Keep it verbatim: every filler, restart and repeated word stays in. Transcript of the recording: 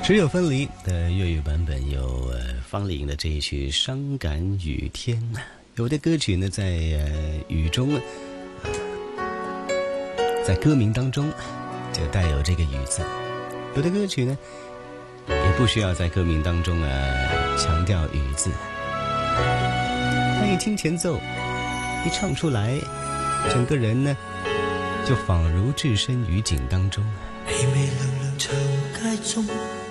只有分离的粤语版本有呃方丽颖的这一曲《伤感雨天》。有的歌曲呢，在呃雨中，呃，在歌名当中就带有这个雨字；有的歌曲呢，也不需要在歌名当中啊强调雨字。但一听前奏，一唱出来，整个人呢就仿如置身雨景当中。 微微凉凉長街中。